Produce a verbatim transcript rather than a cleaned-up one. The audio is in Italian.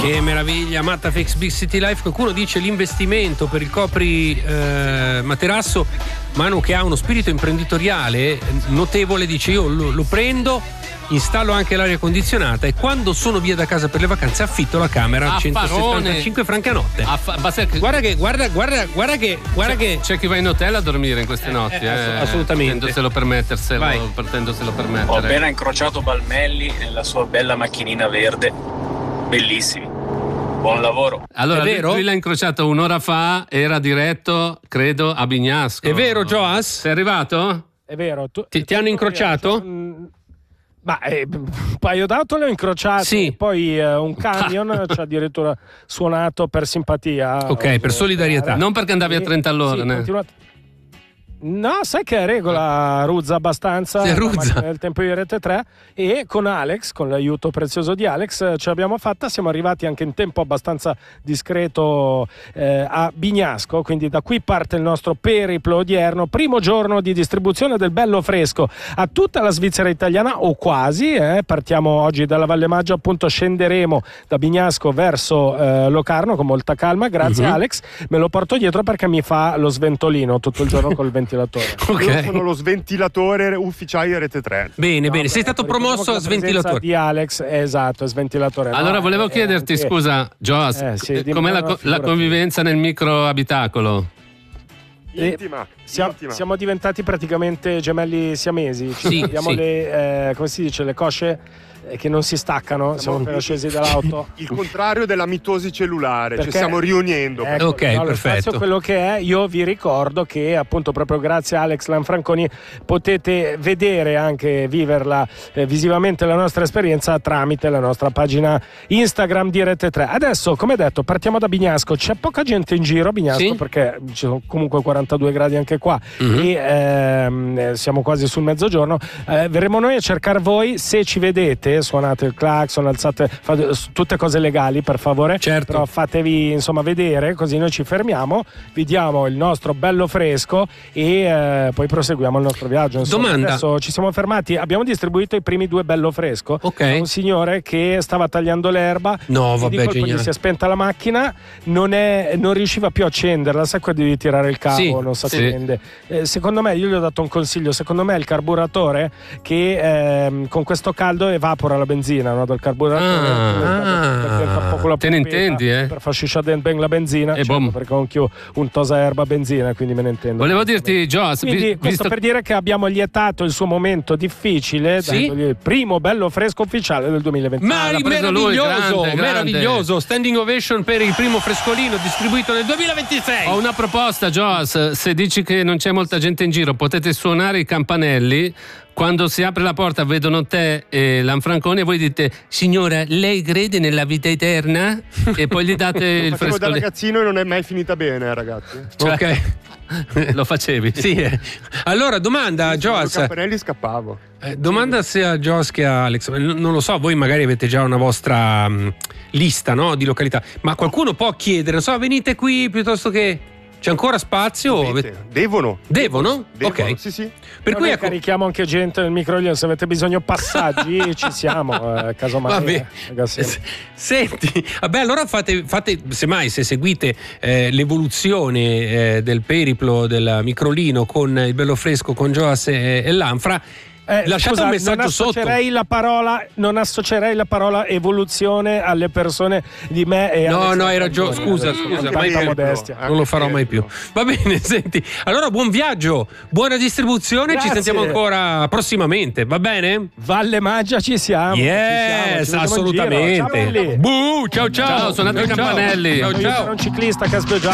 Che meraviglia, Mattafix Big City Life. Qualcuno dice l'investimento per il copri eh, materasso, Manu, che ha uno spirito imprenditoriale notevole, dice io lo, lo prendo, installo anche l'aria condizionata e quando sono via da casa per le vacanze affitto la camera a centosettantacinque franchi a notte. Affa- basta che... Guarda che guarda guarda guarda che guarda c'è, che c'è chi va in hotel a dormire in queste notti, eh, eh, assolutamente. Potendoselo permetterselo, Vai. potendoselo permettere. Ho appena incrociato Balmelli e la sua bella macchinina verde, bellissimi. Buon lavoro. Allora, È lui, vero? lui l'ha incrociato un'ora fa, era diretto, credo, a Bignasco. È vero, Joas? Sei arrivato? È vero. Tu, Ti, ti hanno incrociato? Ma eh, un paio d'auto le ho incrociate, Sì. poi eh, un camion ci ha addirittura suonato per simpatia. Ok, per solidarietà. Non perché andavi a trenta all'ora, Sì, né? continuate- No, sai che è regola ruzza abbastanza Sì, ruzza. nel tempo di Rete tre, e con Alex, con l'aiuto prezioso di Alex, eh, ce l'abbiamo fatta, siamo arrivati anche in tempo abbastanza discreto eh, a Bignasco, quindi da qui parte il nostro periplo odierno, primo giorno di distribuzione del bello fresco a tutta la Svizzera italiana o quasi, eh. Partiamo oggi dalla Valle Maggio, appunto scenderemo da Bignasco verso eh, Locarno con molta calma, grazie Mhm. Alex, me lo porto dietro perché mi fa lo sventolino tutto il giorno col ventilatore. Ok. Io sono lo sventilatore ufficiale di Rete tre. Bene, No, bene, sei beh, stato ricordiamo promosso che a la presenza sventilatore. di Alex, esatto, è sventilatore. Allora, No, volevo è- chiederti, è anche- scusa, Joas, Eh, sì, eh, dimmi, com'è no, la, no, co- la figurati. convivenza nel micro abitacolo? Eh, Intima, Siamo, intima. siamo diventati praticamente gemelli siamesi. Ci Sì, abbiamo sì. le, eh, come si dice, le cosce eh, che non si staccano. Siamo appena scesi dall'auto. Il contrario della mitosi cellulare, Perché- ci stiamo riunendo. Ecco, Ok, no, lo perfetto. spazio quello che è, io vi ricordo che appunto proprio grazie a Alex Lanfranconi potete vedere anche viverla eh, visivamente la nostra esperienza tramite la nostra pagina Instagram di Rete tre. Adesso, come detto, partiamo da Bignasco. C'è poca gente in giro a Bignasco Sì. perché ci sono comunque quarantadue gradi anche qua Mhm. e ehm, eh, siamo quasi sul mezzogiorno. Eh, verremo noi a cercare voi. Se ci vedete, suonate il clacson, alzate, fate tutte cose legali per favore. Certo. Però fatevi insomma vedere, così noi ci fermiamo, vi diamo il nostro bello fresco e eh, poi proseguiamo il nostro viaggio. Insomma, Domanda. adesso ci siamo fermati, abbiamo distribuito i primi due bello fresco. Ok. a un signore che stava tagliando l'erba. No, e vabbè, di colpo geniale. gli si è spenta la macchina, non, è, non riusciva più a accenderla, sai quello devi tirare il cavo, Sì, non si sì. accende. Eh, secondo me, io gli ho dato un consiglio, secondo me il carburatore che ehm, con questo caldo evapora la benzina, no, dal carburatore. Ah, Perché diventa un po' la te ne pompetta intendi, eh? Per far scisciare ben la benzina, E certo, bom. perché ho anch'io un tosa erba benzina, quindi me ne intendo. Volevo dirti, Joas, vi- Quindi questo visto per dire che abbiamo lietato il suo momento difficile, Sì? dandogli il primo bello fresco ufficiale del duemilaventi. Ma l'ha preso lui, meraviglioso, grande, grande. meraviglioso. Standing ovation per il primo frescolino distribuito nel duemilaventisei. Ho una proposta, Joas, se dici che non c'è molta gente in giro, potete suonare i campanelli. Quando si apre la porta vedono te e Lanfranconi e voi dite: signora, lei crede nella vita eterna? E poi gli date il Lo facevo da frescolino. ragazzino e non è mai finita bene, ragazzi. Cioè, Ok. lo facevi? Sì. eh. Allora, domanda a Con i Joas. campanelli scappavo. Eh, domanda sia a Joas che a Alex. Eh, Non lo so, voi magari avete già una vostra mh, lista, no, di località, ma qualcuno può chiedere, non so, venite qui piuttosto che. C'è ancora spazio? Dovete, Devono. Devono? Devono, Ok. sì, sì. Per Noi cui ecco. carichiamo anche gente nel microglione, se avete bisogno passaggi ci siamo, eh, casomai. Vabbè. eh, ragazzi. S- Senti, vabbè, allora fate, fate semmai se seguite eh, l'evoluzione eh, del periplo del microlino con il bello fresco con Joas e, e Lanfra. Eh, Lasciate scusa, un messaggio non sotto. associerei la parola, non associerei la parola evoluzione alle persone di me e No, Alex no, hai Lanfranconi. ragione, scusa, Adesso, scusa, con mai tanta più. modestia. Non lo farò mai più. Va bene, senti. Allora, buon viaggio, buona distribuzione. Grazie. Ci sentiamo ancora prossimamente, va bene? Valle Maggia ci siamo. Yes, ci siamo, ci vediamo in giro. assolutamente. Ciao, belli. Buh, ciao ciao. Ciao, suonate i Ciao, ciao. campanelli. Ciao Io ciao. sono un ciclista che ha sbeggiato.